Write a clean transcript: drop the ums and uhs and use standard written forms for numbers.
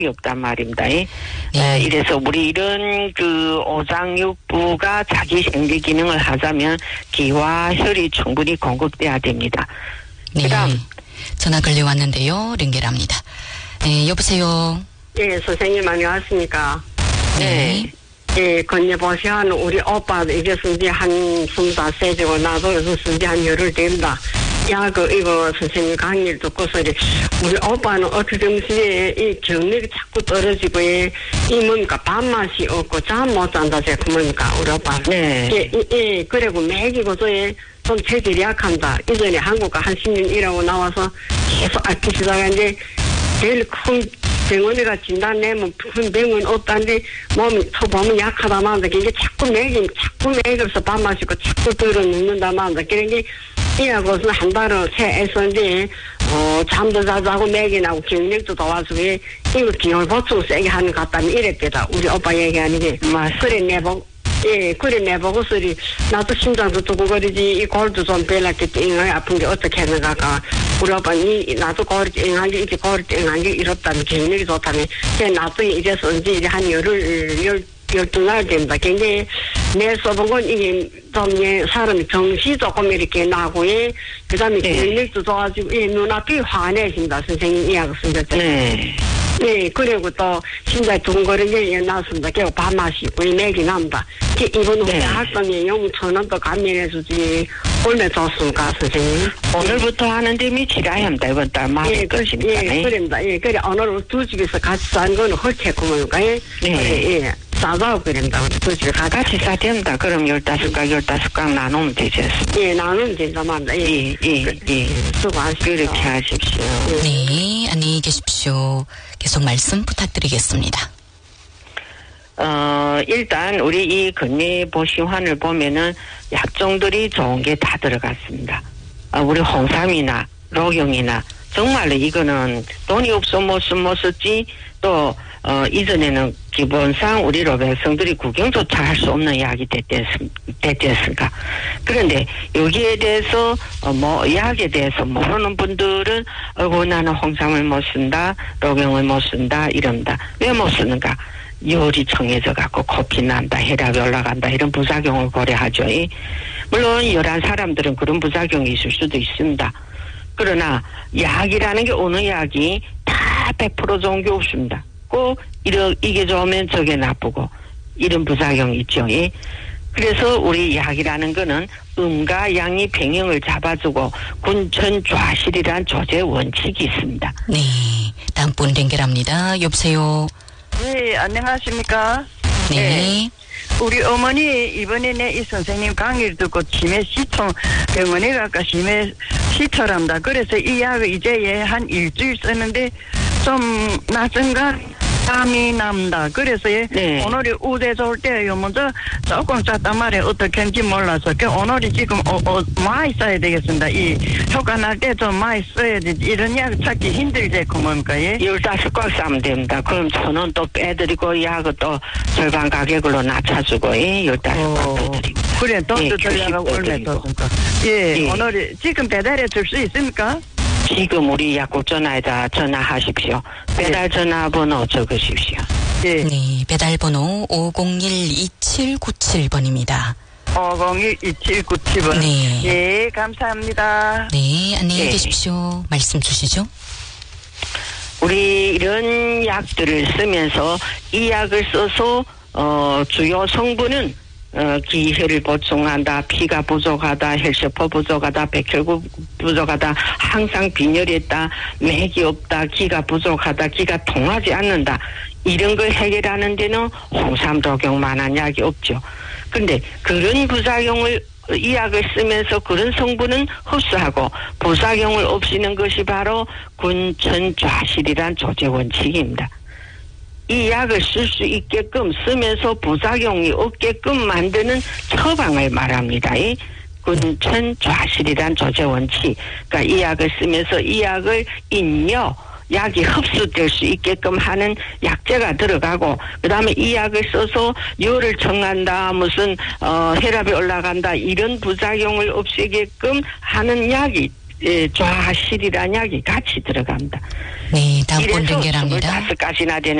없단 말입니다. 이래서 우리 이런 그 오장육부가 자기 생리 기능을 하자면 기와 혈이 충분히 공급돼야 됩니다. 네. 그다음 전화 걸려왔는데요. 연결합니다. 네, 여보세요. 예, 선생님 안녕하십니까? 네. 예, 건네보시한 우리 오빠도 이게 쓴지 한 25세지고 나도 요즘 쓴지 한 열흘 된다. 이거 선생님 강의를 듣고서 우리 오빠는 어쩌든지 이 경력이 자꾸 떨어지고 이 뭔가 밥맛이 없고 잠 못 잔다 제 그뭡니까 우리 오빠. 네. 예, 그리고 매기고서 좀 체질이 약한다. 이전에 한국가 한 10년 일하고 나와서 계속 아프시다가 이제 제일 큰 병원에가 진단 내면 큰 병원 없다는데 몸이 보면 약하다만 이게 자꾸 매기면서 밥 마시고 자꾸 들어 눕는다만 그런 게 이하고서 한 달을 채 애썼는데 잠도 자자고 매기나고 경력도 도와주고 이거 기혈 보충 세게 하는 것 같다면 이랬대다. 우리 오빠 얘기하는 게 그래 내보고서 나도 심장도 두근거리지 이 골도 좀 별났기 때문에 아픈 게 어떻게 하는가 우리 오빠는 나도 골이 땡한 게 이렇게 골이 땡한 게 이렇다면 경력이 좋다면 나도 이래서 언제 이제 한 열흘 12날 된다. 굉장히 내 써본 건 이게 좀 사람이 정시 조금 이렇게 나고 그 다음에 경력도 좋아지고 눈앞이 환해진다. 선생님 이야기 쓴 때. 네. 네, 그리고 또 심장이 두근거리는 게 났습니다. 그리고 밥 마시고 맥이 난다. 이번 후에 활동에 영천원도 감면해주지. 얼마 좋습니까, 선생님? 오늘부터 하는데 미치라야 합니다. 이번 달 말일 것입니다. 예, 그럽니다. 예, 그래 오늘 두 집에서 같이 사는 거는 헐체고 뭐니까 예. 네. 예. 싸자고 그럽니다. 두 집에 같이 싸됩니다. 그럼 15각 나누면 되죠. 예, 나누면 된다만다. 예. 수고하십시오. 그렇게 하십시오. 네, 안녕히 계십시오. 계속 말씀 부탁드리겠습니다. 일단 우리 이 건네보시환을 보면은 약종들이 좋은 게 다 들어갔습니다. 우리 홍삼이나 록용이나 정말로 이거는 돈이 없어 못 썼지 또 이전에는 기본상 우리 백성들이 구경조차 할 수 없는 약이 됐댔습니까? 그런데 여기에 대해서 약에 대해서 모르는 분들은 나는 홍삼을 못 쓴다, 록용을 못 쓴다 이런다. 왜 못 쓰는가? 열이 청해져 갖고 코피 난다, 혈압이 올라간다 이런 부작용을 고려하죠. 물론 열한 사람들은 그런 부작용이 있을 수도 있습니다. 그러나 약이라는 게 어느 약이 다 100% 좋은 게 없습니다. 꼭 이게 좋으면 저게 나쁘고 이런 부작용이 있죠. 그래서 우리 약이라는 거는 음과 양이 평형을 잡아주고 군천좌실이란 조제 원칙이 있습니다. 네, 다음 분 연결합니다. 여보세요. 네, 안녕하십니까? 네. 우리 어머니 이번에 이 선생님 강의를 듣고 치매 시청 병원에 가까 치매 시초랍니다. 그래서 이 약을 이제 한 일주일 쓰는데 좀 낯선가 땀이 납니다. 그래서 오늘이 우대 좋을 때요. 먼저 조금 짰단 말이에요. 어떻게 하는지 몰라서. 오늘이 지금 많이 써야 되겠습니다. 이 효과 날 때 좀 많이 써야 되지. 이런 약 찾기 힘들지, 그뭡니까? 15꽉 싸면 됩니다. 그럼 1,000원 또 빼드리고 약을 또 절반 가격으로 낮춰주고 15꽉 더 드립니다. 그래, 돈도 들려가고 얼마 더 줍니까? 오늘이 지금 배달해 줄 수 있습니까? 지금 우리 약국 전화에다 전화하십시오. 배달 전화번호 적으십시오. 네, 배달번호 501-2797번입니다. 501-2797번. 네. 예, 감사합니다. 네, 안녕히 계십시오. 말씀 주시죠. 우리 이런 약들을 쓰면서 이 약을 써서 주요 성분은 기혈을 보충한다, 피가 부족하다, 혈세포 부족하다, 백혈구 부족하다, 항상 빈혈했다, 맥이 없다, 기가 부족하다, 기가 통하지 않는다. 이런 걸 해결하는 데는 홍삼, 록용만한 약이 없죠. 그런데 그런 부작용을 이 약을 쓰면서 그런 성분은 흡수하고 부작용을 없애는 것이 바로 군천좌실이란 조제 원칙입니다. 이 약을 쓸 수 있게끔 쓰면서 부작용이 없게끔 만드는 처방을 말합니다. 군천좌실이란 조제 원칙. 그러니까 이 약을 쓰면서 이 약을 약이 흡수될 수 있게끔 하는 약재가 들어가고 그다음에 이 약을 써서 열을 청한다, 무슨 혈압이 올라간다 이런 부작용을 없애게끔 하는 약이 좌실이라는 약이 같이 들어갑니다. 네, 다음번 연결합니다. 25가지나 되는